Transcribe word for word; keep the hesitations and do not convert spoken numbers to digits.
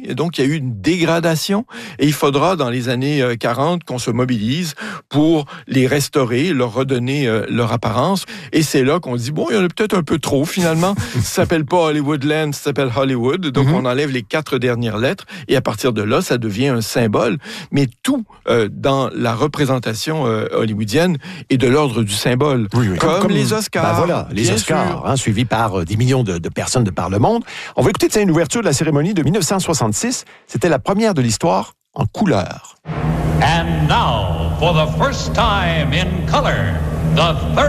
Et donc, il y a eu une dégradation et il faudra, dans les années quarante, qu'on se mobilise pour les restaurer, leur redonner euh, leur apparence. Et c'est là qu'on dit, bon, il y en a peut-être un peu trop, finalement. Ça s'appelle pas Hollywoodland, ça s'appelle Hollywood. Donc, mm-hmm. on enlève les quatre dernières lettres et à partir de là, ça devient un symbole. Mais tout euh, dans la représentation euh, hollywoodienne est de l'ordre du symbole. Oui, oui. Comme, comme, comme les Oscars. Ben voilà, les Oscars, hein, suivis par euh, des millions de, de personnes de par le monde. On va écouter une ouverture de la cérémonie de dix-neuf cent soixante-six. C'était la première de l'histoire en couleur. And now, for the first time in color, the